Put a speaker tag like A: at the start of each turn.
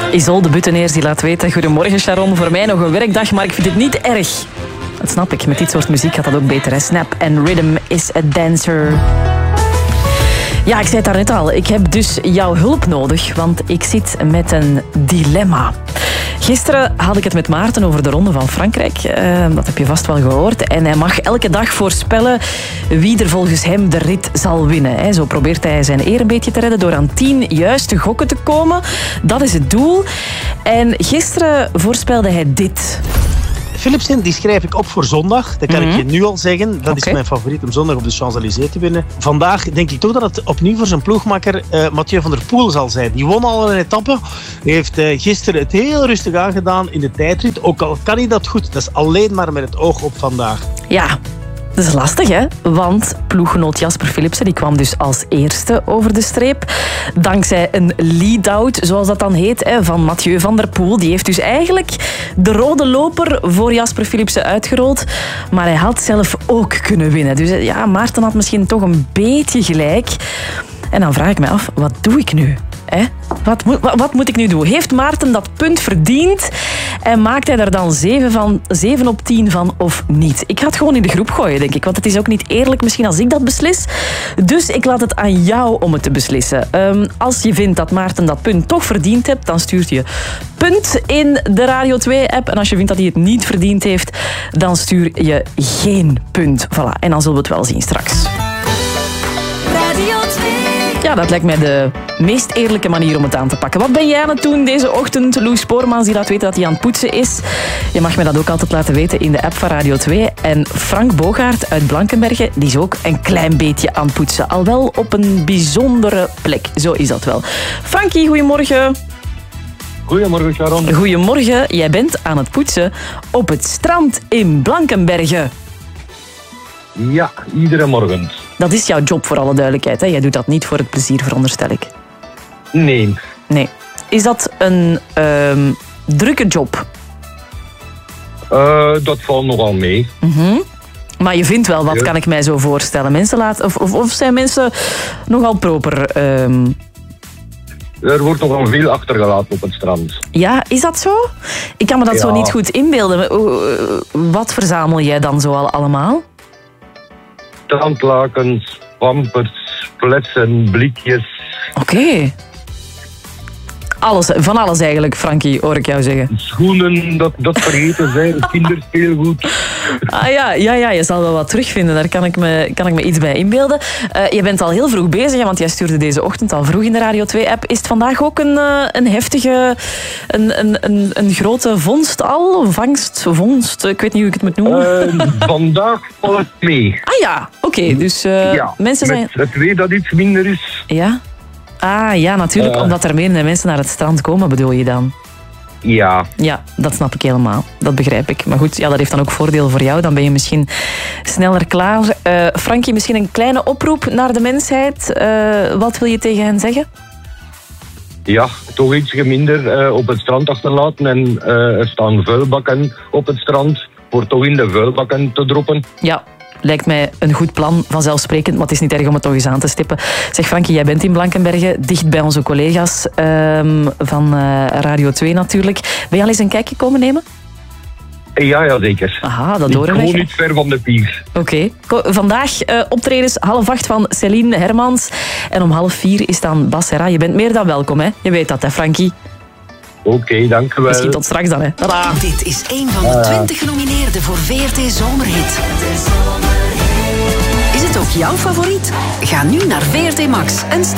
A: Isolde Butteneers die laat weten: goedemorgen Sharon, voor mij nog een werkdag, maar ik vind het niet erg. Dat snap ik, met dit soort muziek gaat dat ook beter. Hè? Snap and Rhythm is a Dancer. Ja, ik zei het daarnet al. Ik heb dus jouw hulp nodig, want ik zit met een dilemma. Gisteren had ik het met Maarten over de Ronde van Frankrijk. Dat heb je vast wel gehoord. En hij mag elke dag voorspellen wie er volgens hem de rit zal winnen. Zo probeert hij zijn eer een beetje te redden door aan 10 juiste gokken te komen. Dat is het doel. En gisteren voorspelde hij dit.
B: Philipsen, die schrijf ik op voor zondag. Dat kan ik je nu al zeggen. Dat is mijn favoriet om zondag op de Champs-Élysées te winnen. Vandaag denk ik toch dat het opnieuw voor zijn ploegmakker Mathieu van der Poel zal zijn. Die won al een etappe. Hij heeft gisteren het heel rustig aangedaan in de tijdrit. Ook al kan hij dat goed. Dat is alleen maar met het oog op vandaag.
A: Ja. Dat is lastig, hè? Want ploeggenoot Jasper Philipsen die kwam dus als eerste over de streep. Dankzij een lead-out, zoals dat dan heet, van Mathieu van der Poel. Die heeft dus eigenlijk de rode loper voor Jasper Philipsen uitgerold. Maar hij had zelf ook kunnen winnen. Dus ja, Maarten had misschien toch een beetje gelijk. En dan vraag ik me af, wat doe ik nu? Wat moet ik nu doen? Heeft Maarten dat punt verdiend? En maakt hij er dan 7 op 10 van of niet? Ik ga het gewoon in de groep gooien, denk ik. Want het is ook niet eerlijk misschien als ik dat beslis. Dus ik laat het aan jou om het te beslissen. Als je vindt dat Maarten dat punt toch verdiend hebt, dan stuurt je punt in de Radio 2-app. En als je vindt dat hij het niet verdiend heeft, dan stuur je geen punt. Voilà. En dan zullen we het wel zien straks.
C: Radio 2.
A: Ja, dat lijkt mij de meest eerlijke manier om het aan te pakken. Wat ben jij aan het doen deze ochtend? Loes Spoormans die laat weten dat hij aan het poetsen is. Je mag mij dat ook altijd laten weten in de app van Radio 2. En Frank Bogaert uit Blankenberge, die is ook een klein beetje aan het poetsen. Al wel op een bijzondere plek. Zo is dat wel. Frankie, goedemorgen.
D: Goedemorgen, Sharon.
A: Goedemorgen. Jij bent aan het poetsen op het strand in Blankenberge.
D: Ja, iedere morgen.
A: Dat is jouw job, voor alle duidelijkheid. Hè? Jij doet dat niet voor het plezier, veronderstel ik.
D: Nee.
A: Is dat een drukke job?
D: Dat valt nogal mee.
A: Maar je vindt wel, wat kan ik mij zo voorstellen? Mensen laten, of zijn mensen nogal proper?
D: Er wordt nogal veel achtergelaten op het strand.
A: Ja, is dat zo? Ik kan me dat zo niet goed inbeelden. Wat verzamel jij dan zo allemaal?
D: Strandlakens, pampers, flessen, blikjes.
A: Oké. Van alles eigenlijk, Frankie, hoor ik jou zeggen.
D: Schoenen, dat vergeten zijn, kinderspeelgoed.
A: Ja, je zal wel wat terugvinden. Daar kan ik me iets bij inbeelden. Je bent al heel vroeg bezig, want jij stuurde deze ochtend al vroeg in de Radio 2-app. Is het vandaag ook een heftige, een grote vondst al? Vondst, ik weet niet hoe ik het moet noemen.
D: Vandaag valt het mee.
A: Ah ja, oké. Dus mensen zijn...
D: Het weer dat iets minder is.
A: Ja? Ah ja, natuurlijk, omdat er meer mensen naar het strand komen, bedoel je dan?
D: Ja.
A: Ja, dat snap ik helemaal. Dat begrijp ik. Maar goed, ja, dat heeft dan ook voordeel voor jou. Dan ben je misschien sneller klaar. Frankie, misschien een kleine oproep naar de mensheid. Wat wil je tegen hen zeggen?
D: Ja, toch ietsje minder op het strand achterlaten. En er staan vuilbakken op het strand. Voor toch in de vuilbakken te droppen.
A: Ja. Lijkt mij een goed plan, vanzelfsprekend, maar het is niet erg om het toch eens aan te stippen. Zeg Frankie, jij bent in Blankenberge, dicht bij onze collega's van Radio 2 natuurlijk. Ben je al eens een kijkje komen nemen?
D: Ja, zeker.
A: Aha, dat horen we.
D: Gewoon niet ver van de pier.
A: Oké. Vandaag optredens 7:30 van Céline Hermans. En om 3:30 is dan Bas Serra. Je bent meer dan welkom, hè? Je weet dat, hè, Frankie?
D: Oké, dank u wel.
A: Misschien tot straks dan, hè. Tada.
C: Dit is een van de 20 genomineerden voor VRT Zomerhit. Is het ook jouw favoriet? Ga nu naar VRT Max en stem.